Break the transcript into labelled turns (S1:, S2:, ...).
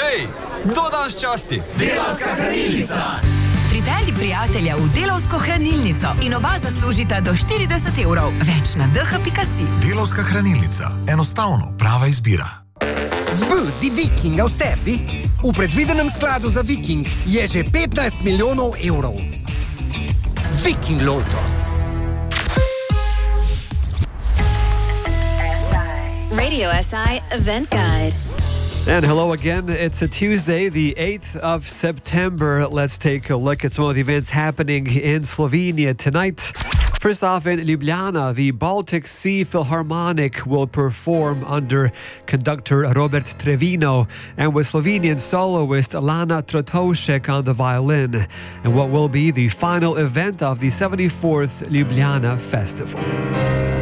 S1: Hej, kdo danes časti?
S2: Delavska hranilnica.
S3: Pripelji prijatelja v Delavsko hranilnico in oba zaslužita do 40 evrov. Več na dh.si.
S4: Delavska hranilnica. Enostavno prava izbira.
S5: Zbudi Vikinga v sebi. V predvidenem skladu za Viking je že 15 milijonov evrov. Viking Lotto.
S6: Radio SI Event Guide.
S7: And hello again. It's a Tuesday, the 8th of September. Let's take a look at some of the events happening in Slovenia tonight. First off, in Ljubljana, the Baltic Sea Philharmonic will perform under conductor Robert Trevino and with Slovenian soloist Lana Trotošek on the violin, and what will be the final event of the 74th Ljubljana Festival.